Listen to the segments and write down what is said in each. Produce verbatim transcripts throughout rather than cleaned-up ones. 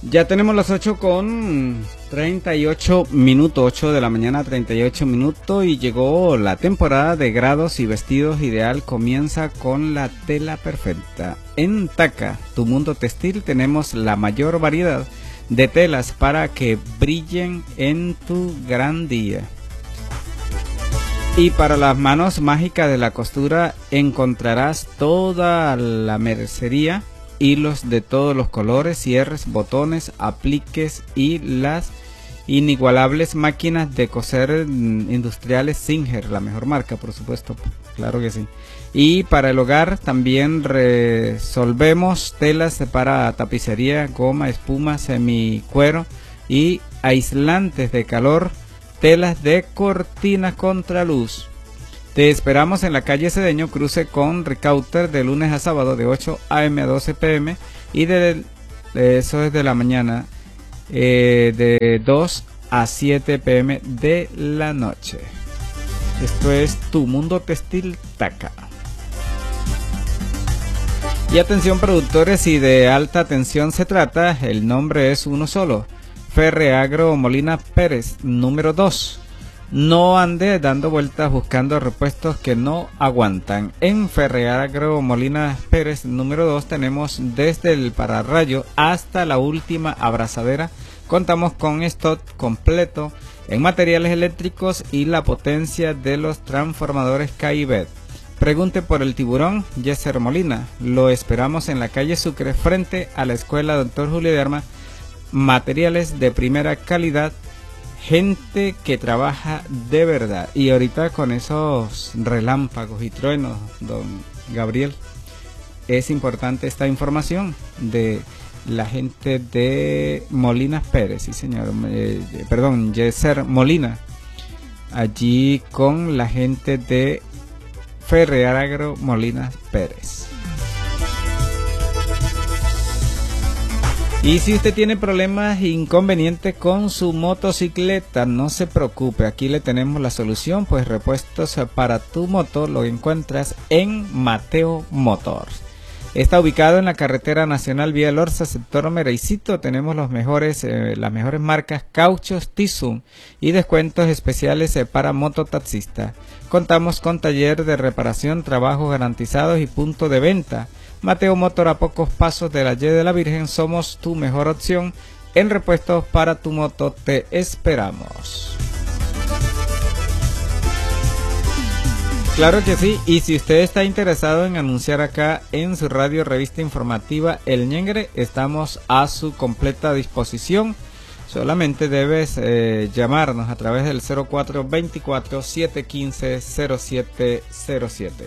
Ya tenemos las ocho con treinta y ocho minutos, ocho de la mañana, treinta y ocho minutos, y llegó la temporada de grados y vestidos ideal. Comienza con la tela perfecta. En Taca, tu mundo textil, tenemos la mayor variedad de telas para que brillen en tu gran día. Y para las manos mágicas de la costura encontrarás toda la mercería, hilos de todos los colores, cierres, botones, apliques y las inigualables máquinas de coser industriales Singer, la mejor marca, por supuesto, claro que sí. Y para el hogar también resolvemos telas para tapicería, goma, espuma, semicuero y aislantes de calor, telas de cortina contra luz. Te esperamos en la calle Cedeño, cruce con Ricauter, de lunes a sábado de ocho a eme a doce pe eme y de, de eso es de la mañana, eh, de dos a siete pe eme de la noche. Esto es Tu Mundo Textil Taca. Y atención productores, si de alta tensión se trata, el nombre es uno solo: Ferreagro Molina Pérez, número dos. No ande dando vueltas buscando repuestos que no aguantan. En Ferreagro Molina Pérez, número dos, tenemos desde el pararrayo hasta la última abrazadera. Contamos con stock completo en materiales eléctricos y la potencia de los transformadores K I B E T. Pregunte por el tiburón Yeser Molina. Lo esperamos en la calle Sucre, frente a la escuela Doctor Julio Derma. Materiales de primera calidad, gente que trabaja de verdad. Y ahorita con esos relámpagos y truenos, don Gabriel, es importante esta información de la gente de Molinas Pérez, sí señor, eh, perdón, Yeser Molina, allí con la gente de Ferreagro Molinas Pérez. Y si usted tiene problemas e inconvenientes con su motocicleta, no se preocupe, aquí le tenemos la solución, pues repuestos para tu moto lo encuentras en Mateo Motors. Está ubicado en la carretera nacional Vía Lorza, sector Mereicito. Tenemos los mejores, eh, las mejores marcas Cauchos, Tizum y descuentos especiales eh, para mototaxistas. Contamos con taller de reparación, trabajos garantizados y punto de venta. Mateo Motor, a pocos pasos de la Y de la Virgen. Somos tu mejor opción en repuestos para tu moto. Te esperamos. Claro que sí, y si usted está interesado en anunciar acá en su radio revista informativa El Ñengre, estamos a su completa disposición. Solamente debes eh, llamarnos a través del cero cuatro veinticuatro, setecientos quince, cero siete cero siete.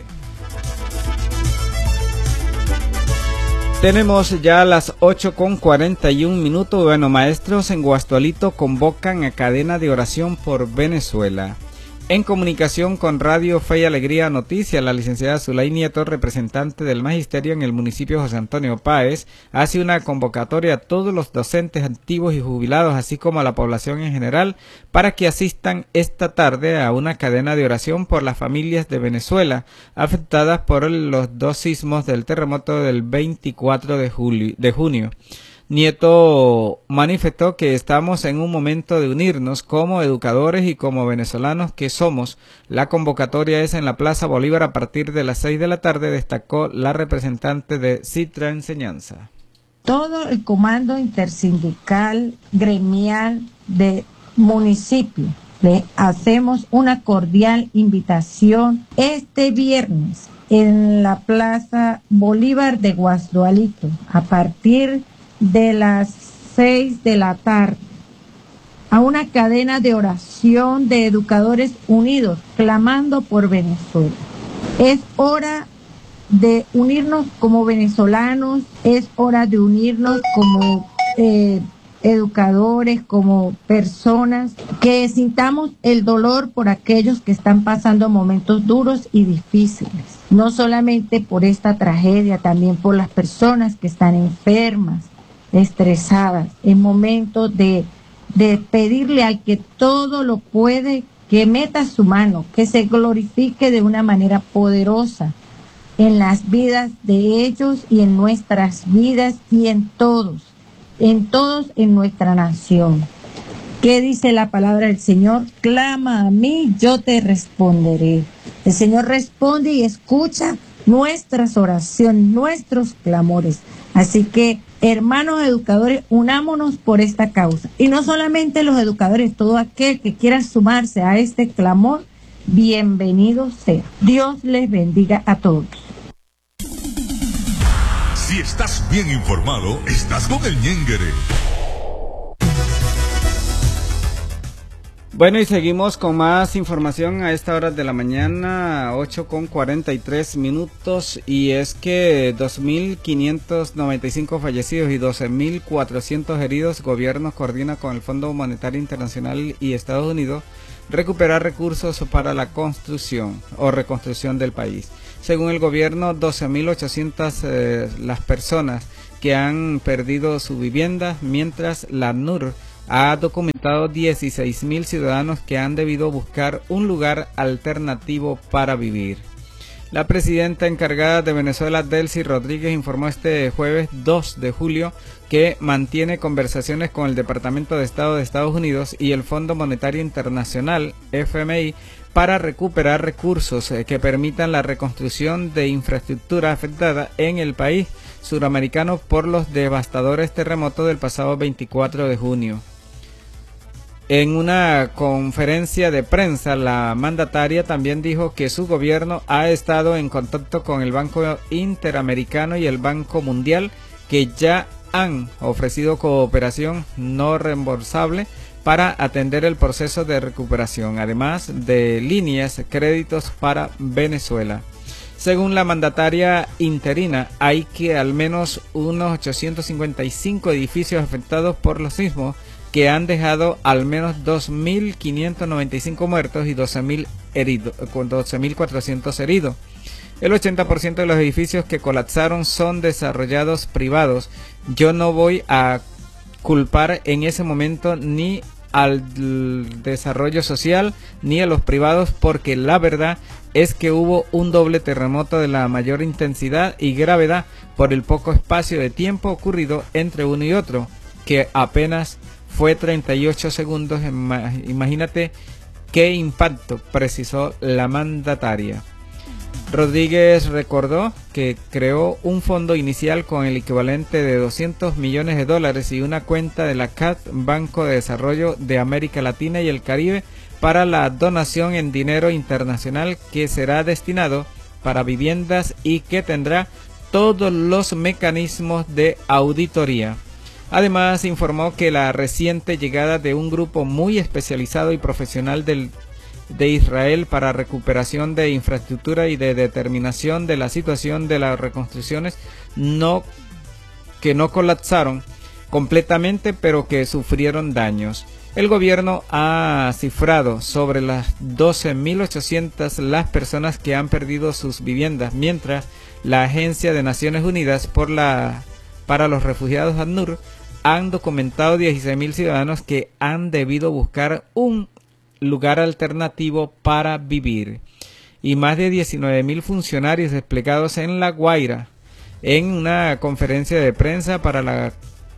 Tenemos ya las ocho con cuarenta y un minutos. Bueno, maestros en Guastualito convocan a cadena de oración por Venezuela. En comunicación con Radio Fe y Alegría Noticias, la licenciada Zulay Nieto, representante del Magisterio en el municipio José Antonio Páez, hace una convocatoria a todos los docentes activos y jubilados, así como a la población en general, para que asistan esta tarde a una cadena de oración por las familias de Venezuela afectadas por los dos sismos del terremoto del veinticuatro de julio, de junio. Nieto manifestó que estamos en un momento de unirnos como educadores y como venezolanos que somos. La convocatoria es en la Plaza Bolívar a partir de las seis de la tarde, destacó la representante de Citra Enseñanza. Todo el comando intersindical gremial de municipio le hacemos una cordial invitación este viernes en la Plaza Bolívar de Guasdualito a partir de las seis de la tarde a una cadena de oración de educadores unidos clamando por Venezuela. Es hora de unirnos como venezolanos, es hora de unirnos como eh, educadores, como personas que sintamos el dolor por aquellos que están pasando momentos duros y difíciles, no solamente por esta tragedia, también por las personas que están enfermas, estresadas, en momentos de, de pedirle al que todo lo puede, que meta su mano, que se glorifique de una manera poderosa en las vidas de ellos y en nuestras vidas y en todos, en todos en nuestra nación. ¿Qué dice la palabra del Señor? Clama a mí, yo te responderé. El Señor responde y escucha nuestras oraciones, nuestros clamores. Así que, hermanos educadores, unámonos por esta causa. Y no solamente los educadores, todo aquel que quiera sumarse a este clamor, bienvenido sea. Dios les bendiga a todos. Si estás bien informado, estás con el Ñenguere. Bueno, y seguimos con más información a esta hora de la mañana, ocho con cuarenta y tres minutos, y es que dos mil quinientos noventa y cinco fallecidos y doce mil cuatrocientos heridos. Gobierno coordina con el Fondo Monetario Internacional y Estados Unidos recuperar recursos para la construcción o reconstrucción del país. Según el gobierno, doce mil ochocientas eh, las personas que han perdido su vivienda, mientras la ACNUR ha documentado dieciséis mil ciudadanos que han debido buscar un lugar alternativo para vivir. La presidenta encargada de Venezuela, Delcy Rodríguez, informó este jueves dos de julio que mantiene conversaciones con el Departamento de Estado de Estados Unidos y el Fondo Monetario Internacional, F M I, para recuperar recursos que permitan la reconstrucción de infraestructura afectada en el país suramericano por los devastadores terremotos del pasado veinticuatro de junio. En una conferencia de prensa, la mandataria también dijo que su gobierno ha estado en contacto con el Banco Interamericano y el Banco Mundial, que ya han ofrecido cooperación no reembolsable para atender el proceso de recuperación, además de líneas créditos para Venezuela. Según la mandataria interina, hay que al menos unos ochocientos cincuenta y cinco edificios afectados por los sismos, que han dejado al menos dos mil quinientos noventa y cinco muertos y doce mil heridos, con doce mil cuatrocientos heridos. El ochenta por ciento de los edificios que colapsaron son desarrollados privados. Yo no voy a culpar en ese momento ni al desarrollo social ni a los privados, porque la verdad es que hubo un doble terremoto de la mayor intensidad y gravedad por el poco espacio de tiempo ocurrido entre uno y otro, que apenas fue treinta y ocho segundos. Imagínate qué impacto, precisó la mandataria. Rodríguez recordó que creó un fondo inicial con el equivalente de doscientos millones de dólares y una cuenta de la C A D, Banco de Desarrollo de América Latina y el Caribe, para la donación en dinero internacional que será destinado para viviendas y que tendrá todos los mecanismos de auditoría. Además, informó que la reciente llegada de un grupo muy especializado y profesional del, de Israel para recuperación de infraestructura y de determinación de la situación de las reconstrucciones no, que no colapsaron completamente, pero que sufrieron daños. El gobierno ha cifrado sobre las doce mil ochocientas las personas que han perdido sus viviendas, mientras la Agencia de Naciones Unidas por la, para los Refugiados, ACNUR, han documentado dieciséis mil ciudadanos que han debido buscar un lugar alternativo para vivir, y más de diecinueve mil funcionarios desplegados en La Guaira. En una conferencia de prensa para la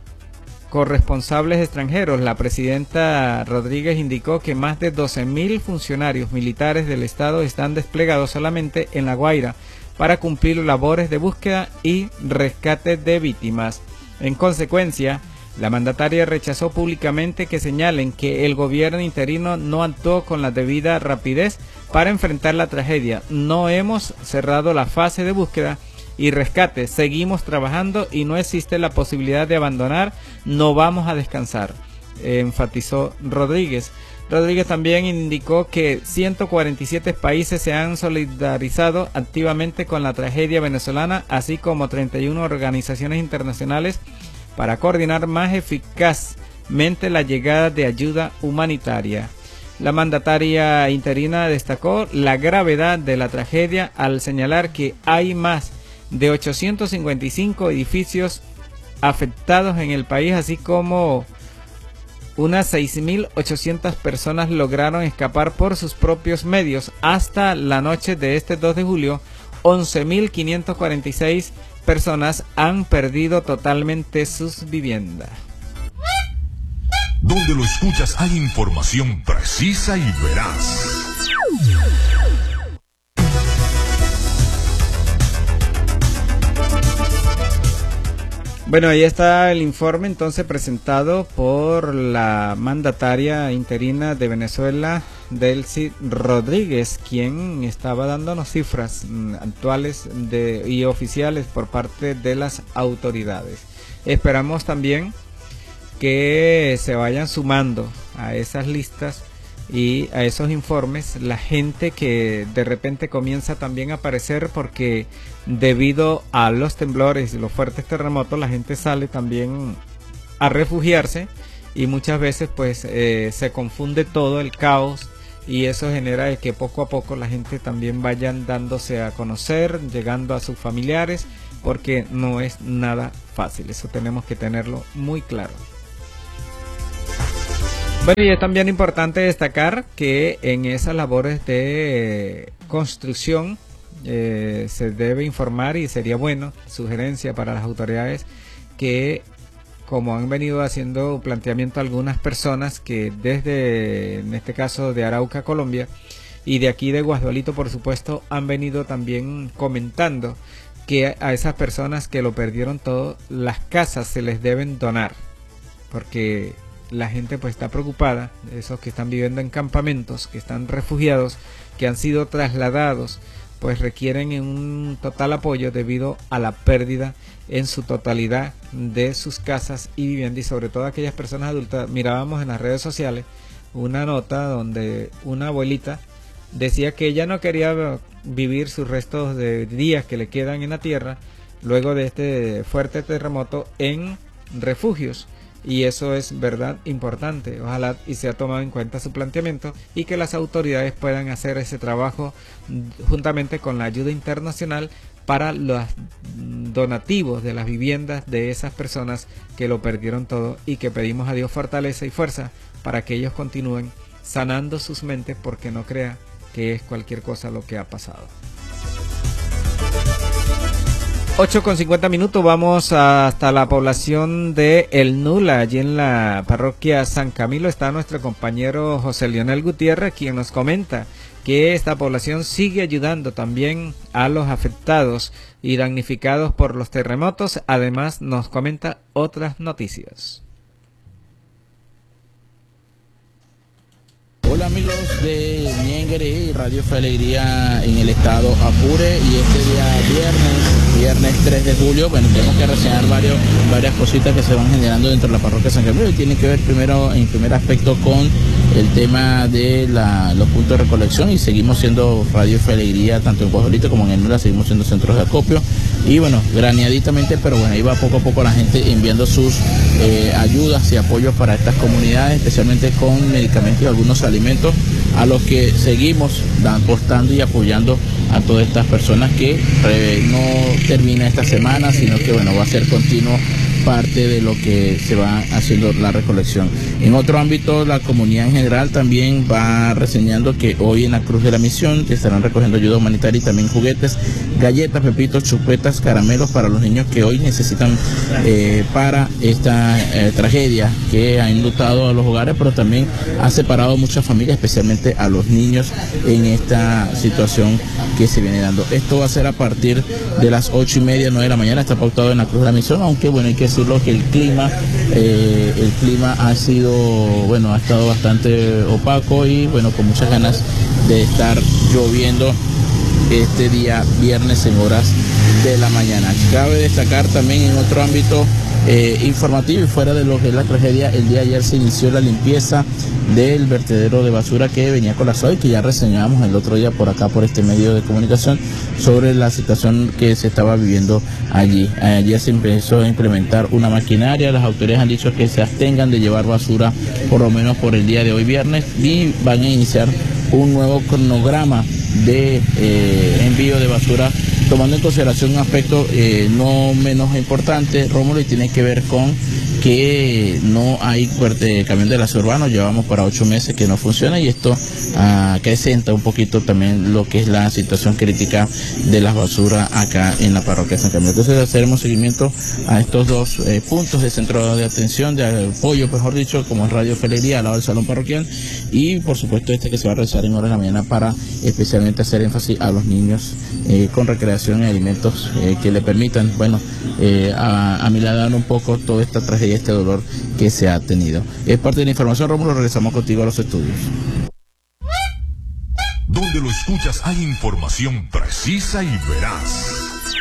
corresponsables extranjeros, la presidenta Rodríguez indicó que más de doce mil funcionarios militares del Estado están desplegados solamente en La Guaira para cumplir labores de búsqueda y rescate de víctimas. En consecuencia, la mandataria rechazó públicamente que señalen que el gobierno interino no actuó con la debida rapidez para enfrentar la tragedia. No hemos cerrado la fase de búsqueda y rescate, seguimos trabajando y no existe la posibilidad de abandonar, no vamos a descansar, enfatizó Rodríguez. Rodríguez también indicó que ciento cuarenta y siete países se han solidarizado activamente con la tragedia venezolana, así como treinta y una organizaciones internacionales, para coordinar más eficazmente la llegada de ayuda humanitaria. La mandataria interina destacó la gravedad de la tragedia al señalar que hay más de ochocientos cincuenta y cinco edificios afectados en el país, así como unas seis mil ochocientas personas lograron escapar por sus propios medios. Hasta la noche de este dos de julio, once mil quinientas cuarenta y seis personas han perdido totalmente sus viviendas. Donde lo escuchas hay información precisa y veraz. Bueno, ahí está el informe entonces presentado por la mandataria interina de Venezuela, Delcy Rodríguez, quien estaba dándonos cifras actuales de, y oficiales por parte de las autoridades. Esperamos también que se vayan sumando a esas listas y a esos informes la gente que de repente comienza también a aparecer, porque debido a los temblores y los fuertes terremotos la gente sale también a refugiarse y muchas veces pues eh, se confunde todo, el caos, y eso genera de que poco a poco la gente también vayan dándose a conocer, llegando a sus familiares, porque no es nada fácil, eso tenemos que tenerlo muy claro. Bueno, y es también importante destacar que en esas labores de construcción eh, se debe informar, y sería bueno, sugerencia para las autoridades, que como han venido haciendo planteamiento algunas personas que desde, en este caso de Arauca, Colombia, y de aquí de Guasdualito, por supuesto, han venido también comentando que a esas personas que lo perdieron todo, las casas se les deben donar, porque la gente pues está preocupada, esos que están viviendo en campamentos, que están refugiados, que han sido trasladados, pues requieren un total apoyo debido a la pérdida en su totalidad de sus casas y viviendas, y sobre todo aquellas personas adultas. Mirábamos en las redes sociales una nota donde una abuelita decía que ella no quería vivir sus restos de días que le quedan en la tierra luego de este fuerte terremoto en refugios. Y eso es verdad importante, ojalá y sea tomado en cuenta su planteamiento y que las autoridades puedan hacer ese trabajo juntamente con la ayuda internacional para los donativos de las viviendas de esas personas que lo perdieron todo, y que pedimos a Dios fortaleza y fuerza para que ellos continúen sanando sus mentes, porque no crea que es cualquier cosa lo que ha pasado. ocho con cincuenta minutos, vamos hasta la población de El Nula, allí en la parroquia San Camilo. Está nuestro compañero José Leonel Gutiérrez, quien nos comenta que esta población sigue ayudando también a los afectados y damnificados por los terremotos. Además nos comenta otras noticias. Hola amigos de Niengere y Radio Fe Alegría en el estado Apure, y este día viernes, viernes tres de julio, bueno, tenemos que reseñar varios, varias cositas que se van generando dentro de la parroquia San Camilo, y tiene que ver primero, en primer aspecto, con el tema de la, los puntos de recolección, y seguimos siendo Radio Fe Alegría tanto en Guasdualito como en El Nula, seguimos siendo centros de acopio, y bueno, graneaditamente, pero bueno, ahí va poco a poco la gente enviando sus eh, ayudas y apoyos para estas comunidades, especialmente con medicamentos y algunos alimentos, a los que seguimos apostando y apoyando a todas estas personas, que eh, no termina esta semana, sino que bueno, va a ser continuo parte de lo que se va haciendo la recolección. En otro ámbito, la comunidad en general también va reseñando que hoy en la Cruz de la Misión estarán recogiendo ayuda humanitaria y también juguetes, galletas, pepitos, chupetas, caramelos para los niños que hoy necesitan eh, para esta eh, tragedia que ha enlutado a los hogares, pero también ha separado muchas familias, especialmente a los niños, en esta situación que se viene dando. Esto va a ser a partir de las ocho y media, nueve de la mañana, está pautado en la Cruz de la Misión, aunque bueno, hay que decirlo que el clima, eh, el clima ha sido, bueno, ha estado bastante opaco y bueno, con muchas ganas de estar lloviendo este día viernes en horas de la mañana. Cabe destacar también en otro ámbito eh, informativo y fuera de lo que es la tragedia, el día de ayer se inició la limpieza del vertedero de basura que venía colapsado y que ya reseñamos el otro día por acá, por este medio de comunicación, sobre la situación que se estaba viviendo allí. Ayer se empezó a implementar una maquinaria, las autoridades han dicho que se abstengan de llevar basura por lo menos por el día de hoy viernes, y van a iniciar un nuevo cronograma de eh, envío de basura tomando en consideración un aspecto eh, no menos importante, Rómulo, y tiene que ver con que no hay eh, camión de las urbanos, llevamos para ocho meses que no funciona, y esto ah, acrecenta un poquito también lo que es la situación crítica de las basuras acá en la parroquia de San Camilo. Entonces haremos seguimiento a estos dos eh, puntos de centro de atención, de apoyo, mejor dicho, como es Radio Fe y Alegría, al lado del salón parroquial, y por supuesto este que se va a realizar en horas de la mañana para especialmente hacer énfasis a los niños eh, con recreación y alimentos eh, que le permitan, bueno, eh, a, a milagar un poco toda esta tragedia, este dolor que se ha tenido. Es parte de la información, Rómulo, regresamos contigo a los estudios. Donde lo escuchas hay información precisa y veraz.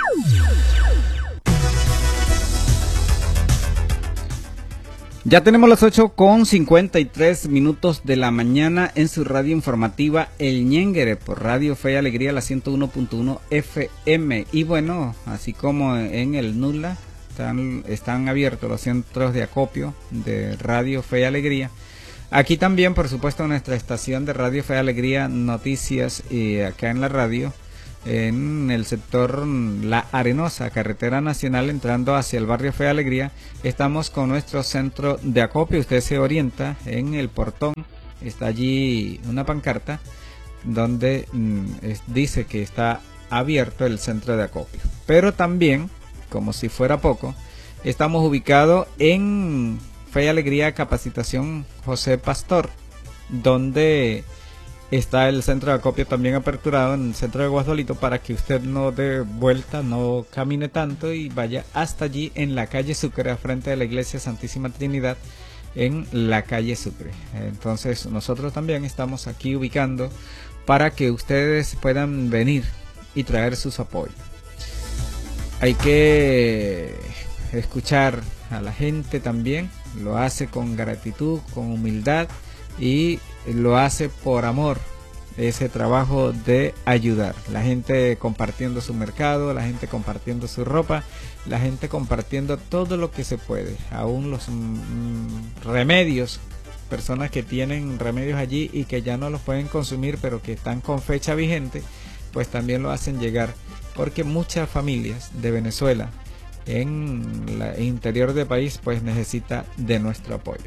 Ya tenemos las ocho con cincuenta y tres minutos de la mañana en su radio informativa El Ñenguere por Radio Fe y Alegría, la ciento uno punto uno F M. Y bueno, así como en el Nula están, están abiertos los centros de acopio de Radio Fe y Alegría, aquí también, por supuesto, en nuestra estación de Radio Fe y Alegría Noticias, y acá en la radio, en el sector La Arenosa, carretera nacional, entrando hacia el barrio Fe y Alegría, estamos con nuestro centro de acopio. Usted se orienta en el portón, está allí una pancarta donde mm, es, dice que está abierto el centro de acopio. Pero también, como si fuera poco, estamos ubicados en Fe y Alegría Capacitación José Pastor, donde está el centro de acopio también aperturado en el centro de Guasdolito, para que usted no dé vuelta, no camine tanto y vaya hasta allí en la calle Sucre, frente a la iglesia Santísima Trinidad, en la calle Sucre. Entonces nosotros también estamos aquí ubicando para que ustedes puedan venir y traer sus apoyos. Hay que escuchar a la gente también, lo hace con gratitud, con humildad, y lo hace por amor, ese trabajo de ayudar. La gente compartiendo su mercado, la gente compartiendo su ropa, la gente compartiendo todo lo que se puede, aún los mm, remedios, personas que tienen remedios allí y que ya no los pueden consumir, pero que están con fecha vigente, pues también lo hacen llegar, porque muchas familias de Venezuela en el interior del país pues necesita de nuestro apoyo.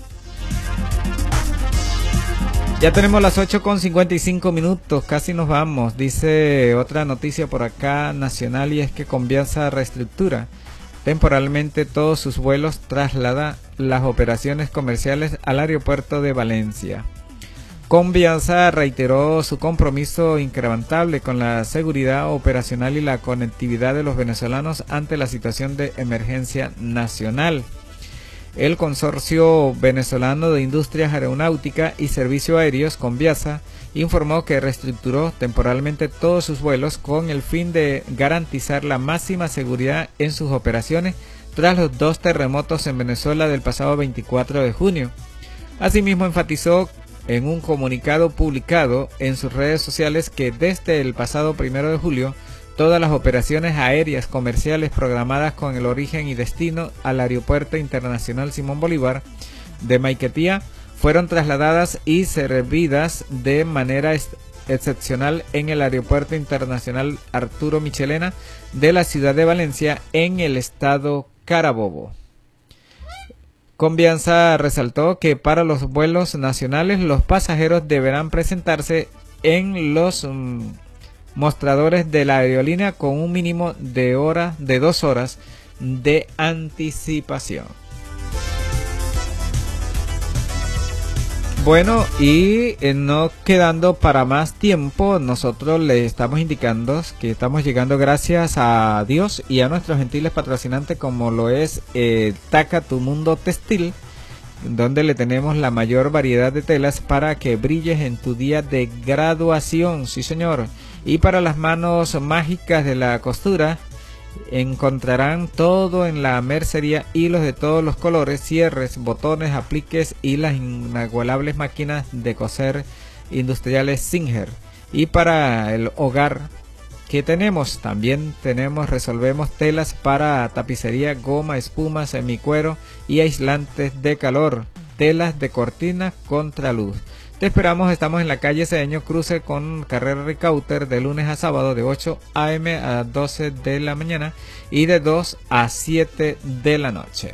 Ya tenemos las ocho con cincuenta y cinco minutos, casi nos vamos. Dice otra noticia por acá nacional, y es que Conviasa reestructura temporalmente todos sus vuelos, traslada las operaciones comerciales al aeropuerto de Valencia. Conviasa reiteró su compromiso incrementable con la seguridad operacional y la conectividad de los venezolanos ante la situación de emergencia nacional. El Consorcio Venezolano de Industrias Aeronáutica y Servicios Aéreos, Conviasa, informó que reestructuró temporalmente todos sus vuelos con el fin de garantizar la máxima seguridad en sus operaciones tras los dos terremotos en Venezuela del pasado veinticuatro de junio. Asimismo, enfatizó en un comunicado publicado en sus redes sociales que desde el pasado primero de julio todas las operaciones aéreas comerciales programadas con el origen y destino al Aeropuerto Internacional Simón Bolívar de Maiquetía fueron trasladadas y servidas de manera ex excepcional en el Aeropuerto Internacional Arturo Michelena de la ciudad de Valencia, en el estado Carabobo. Conviasa resaltó que para los vuelos nacionales los pasajeros deberán presentarse en los um, mostradores de la aerolínea con un mínimo de hora de dos horas de anticipación. Bueno, y eh, no quedando para más tiempo, nosotros le estamos indicando que estamos llegando gracias a Dios y a nuestros gentiles patrocinantes, como lo es eh, Taca Tu Mundo Textil, donde le tenemos la mayor variedad de telas para que brilles en tu día de graduación. Sí, señor. Y para las manos mágicas de la costura, encontrarán todo en la mercería, hilos de todos los colores, cierres, botones, apliques y las inagualables máquinas de coser industriales Singer. Y para el hogar, ¿qué tenemos? También tenemos, resolvemos telas para tapicería, goma, espuma, semicuero y aislantes de calor, telas de cortina contra luz. Te esperamos, estamos en la calle Cedeño, cruce con carrera Ricauter, de lunes a sábado de ocho a eme a doce de la mañana y de dos a siete de la noche.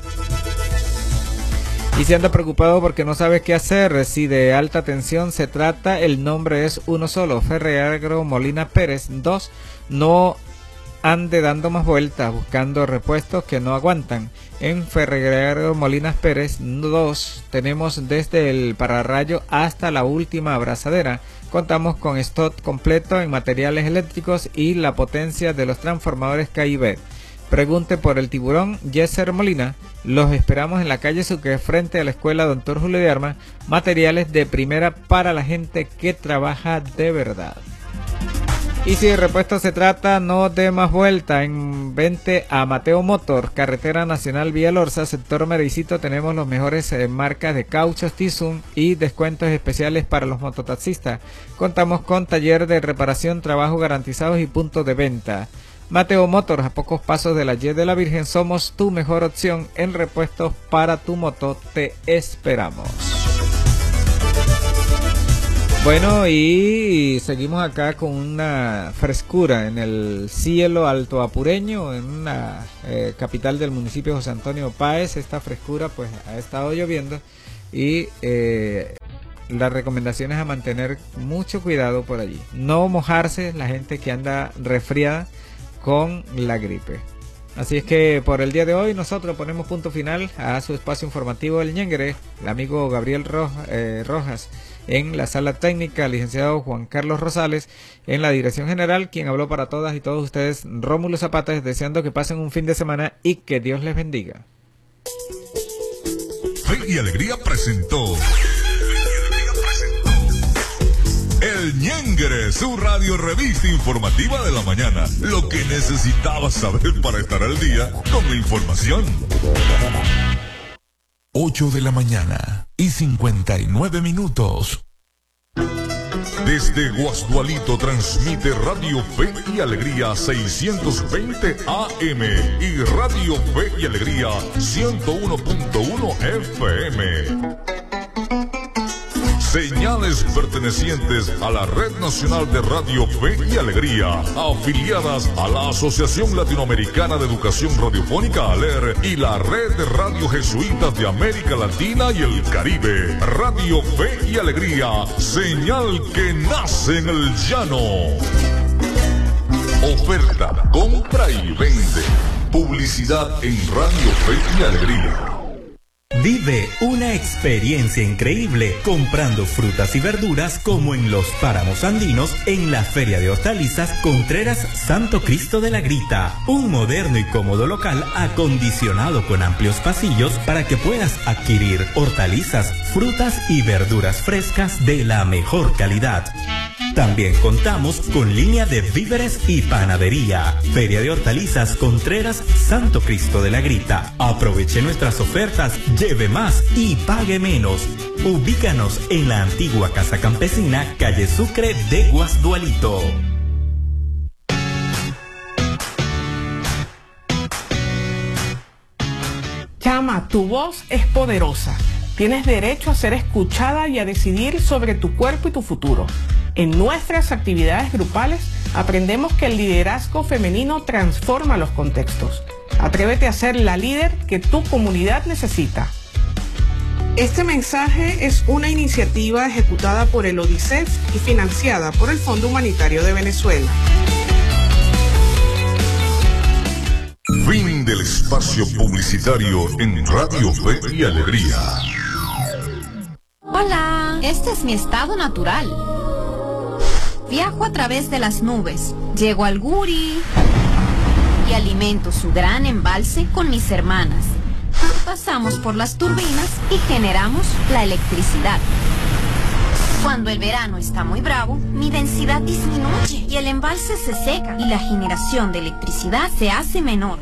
Y si anda preocupado porque no sabe qué hacer, si de alta tensión se trata, el nombre es uno solo, Ferreagro Molina Pérez dos. No ande dando más vueltas buscando repuestos que no aguantan. En Ferreagro Molinas Pérez dos tenemos desde el pararrayo hasta la última abrazadera. Contamos con stock completo en materiales eléctricos y la potencia de los transformadores K I B. Pregunte por el tiburón Yeser Molina. Los esperamos en la calle Sucre, frente a la escuela Doctor Julio de Armas. Materiales de primera para la gente que trabaja de verdad. Y si de repuesto se trata, no dé más vuelta. En vente a Mateo Motor, carretera nacional Vía Lorza, sector Merecito. Tenemos los mejores eh, marcas de cauchos Tizum y descuentos especiales para los mototaxistas. Contamos con taller de reparación, trabajo garantizados y puntos de venta. Mateo Motors, a pocos pasos de la Y de la Virgen, somos tu mejor opción en repuestos para tu moto. Te esperamos. Bueno, y seguimos acá con una frescura en el cielo alto apureño, en la eh, capital del municipio José Antonio Páez. Esta frescura pues ha estado lloviendo y eh, las recomendaciones a mantener mucho cuidado por allí. No mojarse la gente que anda resfriada con la gripe. Así es que por el día de hoy nosotros ponemos punto final a su espacio informativo del Ñengre. El amigo Gabriel Rojas, eh, Rojas en la sala técnica, el licenciado Juan Carlos Rosales en la dirección general, quien habló para todas y todos ustedes, Rómulo Zapata, deseando que pasen un fin de semana y que Dios les bendiga. Fe y Alegría presentó El Ñengre, su radio revista informativa de la mañana. Lo que necesitabas saber para estar al día con la información. ocho de la mañana y cincuenta y nueve minutos. Desde Guasdualito transmite Radio Fe y Alegría seiscientos veinte A M y Radio Fe y Alegría ciento uno punto uno F M. Señales pertenecientes a la Red Nacional de Radio Fe y Alegría, afiliadas a la Asociación Latinoamericana de Educación Radiofónica ALER y la Red de Radio Jesuitas de América Latina y el Caribe. Radio Fe y Alegría, señal que nace en el llano. Oferta, compra y vende. Publicidad en Radio Fe y Alegría. Vive una experiencia increíble comprando frutas y verduras como en los páramos andinos en la Feria de Hortalizas Contreras Santo Cristo de la Grita. Un moderno y cómodo local acondicionado con amplios pasillos para que puedas adquirir hortalizas, frutas y verduras frescas de la mejor calidad. También contamos con línea de víveres y panadería. Feria de Hortalizas Contreras Santo Cristo de la Grita. Aproveche nuestras ofertas, lleve más y pague menos. Ubícanos en la antigua Casa Campesina, calle Sucre de Guasdualito. Chama, tu voz es poderosa. Tienes derecho a ser escuchada y a decidir sobre tu cuerpo y tu futuro. En nuestras actividades grupales aprendemos que el liderazgo femenino transforma los contextos. Atrévete a ser la líder que tu comunidad necesita. Este mensaje es una iniciativa ejecutada por el ODICEF y financiada por el Fondo Humanitario de Venezuela. Fin del espacio publicitario en Radio Fe y Alegría. Hola, este es mi estado natural. Viajo a través de las nubes, llego al Guri y alimento su gran embalse con mis hermanas. Pasamos por las turbinas y generamos la electricidad. Cuando el verano está muy bravo, mi densidad disminuye y el embalse se seca y la generación de electricidad se hace menor.